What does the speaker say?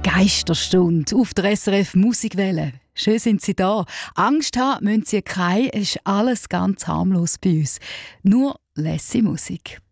Geisterstunde auf der SRF Musikwelle. Schön sind Sie da. Angst haben müssen Sie keine, es ist alles ganz harmlos bei uns. Nur lässige Musik.